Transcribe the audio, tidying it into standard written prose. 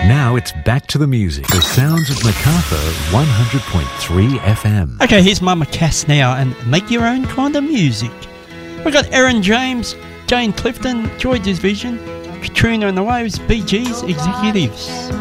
Now it's back to the music. The sounds of Macarthur 100.3 FM. Okay, here's Mama Cass now and Make Your Own Kind of Music. We've got Aaron James, Jane Clifton, Joy Division, Katrina and the Waves, Bee Gees, Executives.